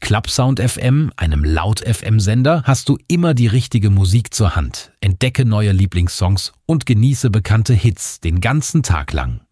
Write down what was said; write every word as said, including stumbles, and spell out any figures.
Clubsound F M, einem Laut-F M-Sender, hast du immer die richtige Musik zur Hand. Entdecke neue Lieblingssongs und genieße bekannte Hits den ganzen Tag lang.